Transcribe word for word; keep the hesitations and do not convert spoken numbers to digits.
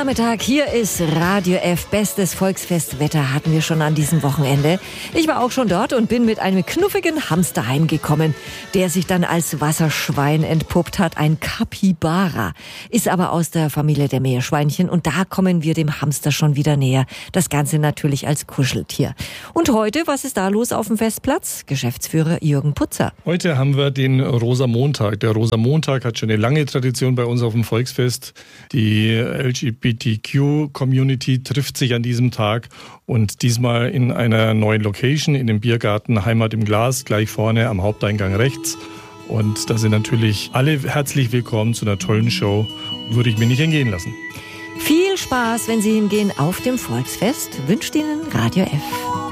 Nachmittag, hier ist Radio F. Bestes Volksfestwetter hatten wir schon an diesem Wochenende. Ich war auch schon dort und bin mit einem knuffigen Hamster heimgekommen, der sich dann als Wasserschwein entpuppt hat, ein Capybara. Ist aber aus der Familie der Meerschweinchen und da kommen wir dem Hamster schon wieder näher. Das Ganze natürlich als Kuscheltier. Und heute, was ist da los auf dem Festplatz? Geschäftsführer Jürgen Putzer. Heute haben wir den Rosamontag. Der Rosamontag hat schon eine lange Tradition bei uns auf dem Volksfest. Die L G B T Q-Community trifft sich an diesem Tag und diesmal in einer neuen Location, in dem Biergarten Heimat im Glas, gleich vorne am Haupteingang rechts. Und da sind natürlich alle herzlich willkommen zu einer tollen Show. Würde ich mir nicht entgehen lassen. Viel Spaß, wenn Sie hingehen auf dem Volksfest, wünscht Ihnen Radio F.